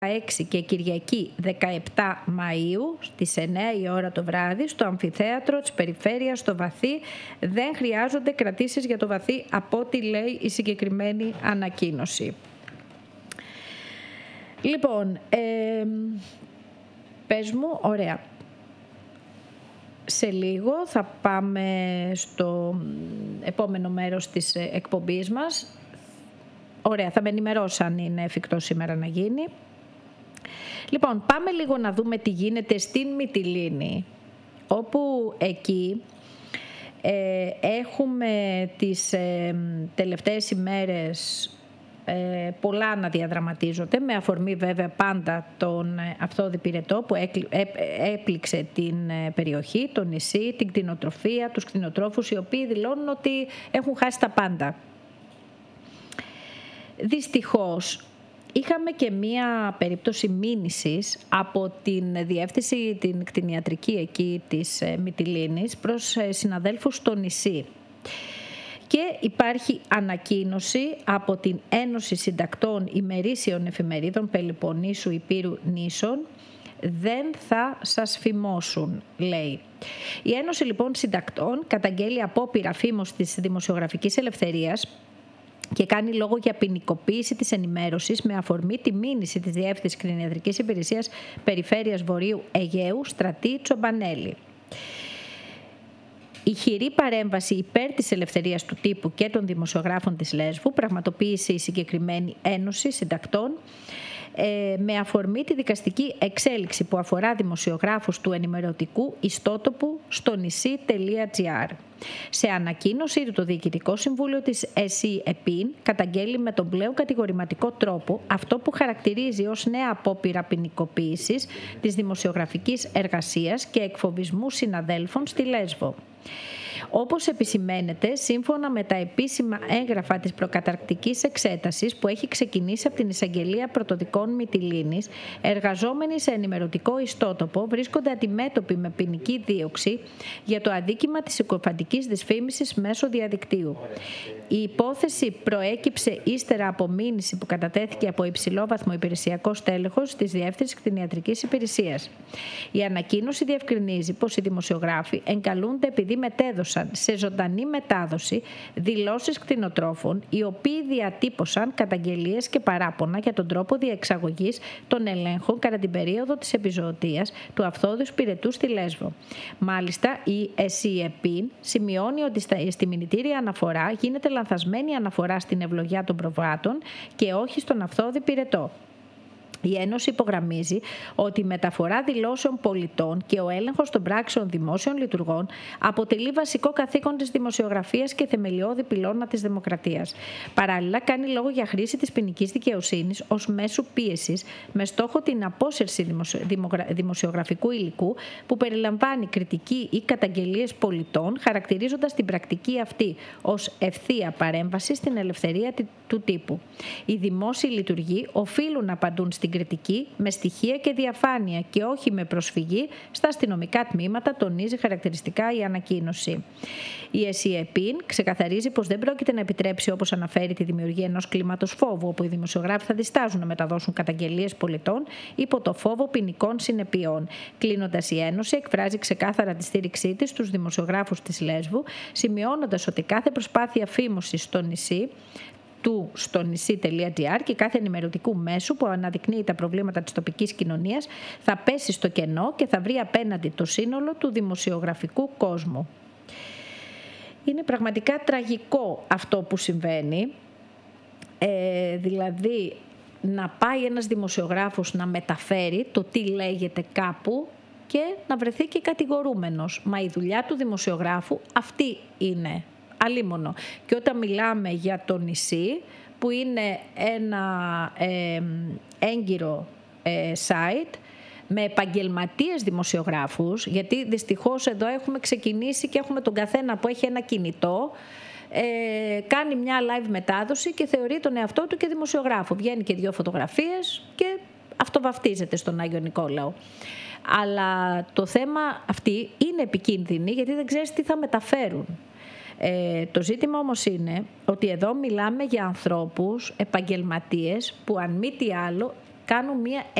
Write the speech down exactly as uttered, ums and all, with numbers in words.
έξι και Κυριακή δεκαεπτά Μαΐου στις εννιά η ώρα το βράδυ στο αμφιθέατρο της Περιφέρειας στο Βαθύ. Δεν χρειάζονται κρατήσεις για το Βαθύ από ό,τι λέει η συγκεκριμένη ανακοίνωση. Λοιπόν, ε, πες μου, ωραία. Σε λίγο θα πάμε στο επόμενο μέρος της εκπομπής μας. Ωραία, θα με ενημερώσει αν είναι εφικτό σήμερα να γίνει. Λοιπόν, πάμε λίγο να δούμε τι γίνεται στην Μυτιλήνη, όπου εκεί ε, έχουμε τις ε, τελευταίες ημέρες ε, πολλά να διαδραματίζονται, με αφορμή βέβαια πάντα τον Αυθόδη Πυρετό που έπληξε την περιοχή, το νησί, την κτηνοτροφία, τους κτηνοτρόφους οι οποίοι δηλώνουν ότι έχουν χάσει τα πάντα. Δυστυχώς είχαμε και μία περίπτωση μήνυσης από την διεύθυνση την κτηνιατρική εκεί της Μυτιλήνης προς συναδέλφους στο νησί. Και υπάρχει ανακοίνωση από την Ένωση Συντακτών Ημερήσιων Εφημερίδων Πελοποννήσου Υπήρου Νήσων. Δεν θα σας φημώσουν, λέει. Η Ένωση λοιπόν Συντακτών καταγγέλει απόπειρα φήμωσης της δημοσιογραφικής ελευθερίας και κάνει λόγο για ποινικοποίηση της ενημέρωσης με αφορμή τη μήνυση της Διεύθυνσης Κτηνιατρικής Υπηρεσίας Περιφέρειας Βορείου Αιγαίου Στρατή Τσομπανέλη. Η χειρή παρέμβαση υπέρ της ελευθερίας του τύπου και των δημοσιογράφων της Λέσβου πραγματοποίησε η συγκεκριμένη Ένωση Συντακτών με αφορμή τη δικαστική εξέλιξη που αφορά δημοσιογράφους του ενημερωτικού ιστότοπου στο νησί.gr. Σε ανακοίνωσή του το Διοικητικό Συμβούλιο της ΕΣΥ-ΕΠΗΝ καταγγέλει με τον πλέον κατηγορηματικό τρόπο αυτό που χαρακτηρίζει ως νέα απόπειρα ποινικοποίησης της δημοσιογραφικής εργασίας και εκφοβισμού συναδέλφων στη Λέσβο. Όπως επισημαίνεται, σύμφωνα με τα επίσημα έγγραφα της προκαταρκτικής εξέτασης που έχει ξεκινήσει από την Εισαγγελία Πρωτοδικών Μυτιλήνης, εργαζόμενοι σε ενημερωτικό ιστότοπο βρίσκονται αντιμέτωποι με ποινική δίωξη για το αδίκημα της συκοφαντικής δυσφήμισης μέσω διαδικτύου. Η υπόθεση προέκυψε ύστερα από μήνυση που κατατέθηκε από υψηλόβαθμο υπηρεσιακό στέλεχος της Διεύθυνσης Κτηνιατρικής Υπηρεσίας. Η ανακοίνωση διευκρινίζει πως οι δημοσιογράφοι εγκαλούνται επειδή μετέδωσαν σε ζωντανή μετάδοση δηλώσεις κτηνοτρόφων οι οποίοι διατύπωσαν καταγγελίες και παράπονα για τον τρόπο διεξαγωγής των ελέγχων κατά την περίοδο της επιζωοτείας του Αυθώδιου Πυρετού στη Λέσβο. Μάλιστα, η ΕΣΥ-ΕΠΗΝ σημειώνει ότι στη μηνυτήρια αναφορά γίνεται λανθασμένη αναφορά στην ευλογιά των προβάτων και όχι στον Αυθώδη Πυρετό. Η Ένωση υπογραμμίζει ότι η μεταφορά δηλώσεων πολιτών και ο έλεγχος των πράξεων δημόσιων λειτουργών αποτελεί βασικό καθήκον της δημοσιογραφίας και θεμελιώδη πυλώνα της δημοκρατίας. Παράλληλα, κάνει λόγο για χρήση της ποινικής δικαιοσύνης ως μέσου πίεσης με στόχο την απόσυρση δημοσιογραφικού υλικού που περιλαμβάνει κριτική ή καταγγελίες πολιτών, χαρακτηρίζοντας την πρακτική αυτή ως ευθεία παρέμβαση στην ελευθερία του τύπου. Οι δημόσιοι λειτουργοί οφείλουν να απαντούν στην κριτική με στοιχεία και διαφάνεια και όχι με προσφυγή στα αστυνομικά τμήματα, τονίζει χαρακτηριστικά η ανακοίνωση. Η ΕΣΥ-ΕΠΗΝ ξεκαθαρίζει πως δεν πρόκειται να επιτρέψει, όπως αναφέρει, τη δημιουργία ενός κλίματος φόβου, όπου οι δημοσιογράφοι θα διστάζουν να μεταδώσουν καταγγελίες πολιτών υπό το φόβο ποινικών συνεπειών. Κλείνοντας, η Ένωση εκφράζει ξεκάθαρα τη στήριξή της στους δημοσιογράφους της Λέσβου, σημειώνοντας ότι κάθε προσπάθεια φήμωσης στο νησί του στο νησί.gr και κάθε ενημερωτικού μέσου που αναδεικνύει τα προβλήματα της τοπικής κοινωνίας θα πέσει στο κενό και θα βρει απέναντι το σύνολο του δημοσιογραφικού κόσμου. Είναι πραγματικά τραγικό αυτό που συμβαίνει, ε, δηλαδή να πάει ένας δημοσιογράφος να μεταφέρει το τι λέγεται κάπου και να βρεθεί και κατηγορούμενος. Μα η δουλειά του δημοσιογράφου αυτή είναι. Αλίμονο. Και όταν μιλάμε για το νησί, που είναι ένα ε, έγκυρο ε, site με επαγγελματίες δημοσιογράφους, γιατί δυστυχώς εδώ έχουμε ξεκινήσει και έχουμε τον καθένα που έχει ένα κινητό, ε, κάνει μια live μετάδοση και θεωρεί τον εαυτό του και δημοσιογράφο. Βγαίνει και δύο φωτογραφίες και αυτοβαφτίζεται στον Άγιο Νικόλαο. Αλλά το θέμα αυτή είναι επικίνδυνη γιατί δεν ξέρεις τι θα μεταφέρουν. Ε, το ζήτημα όμως είναι ότι εδώ μιλάμε για ανθρώπους, επαγγελματίες που αν μη τι άλλο κάνουν μια